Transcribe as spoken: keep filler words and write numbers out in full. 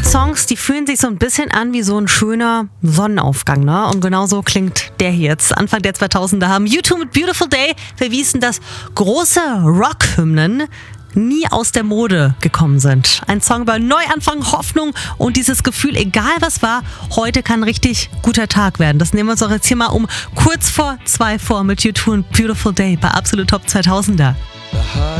gibt Songs, die fühlen sich so ein bisschen an wie so ein schöner Sonnenaufgang, ne? Und genauso klingt der hier jetzt. Anfang der zweitausender haben U zwei mit Beautiful Day verwiesen, dass große Rockhymnen nie aus der Mode gekommen sind. Ein Song über Neuanfang, Hoffnung und dieses Gefühl, egal was war, heute kann ein richtig guter Tag werden. Das nehmen wir uns doch jetzt hier mal um kurz vor zwei vor mit U zwei und Beautiful Day bei Absolut Top zweitausender.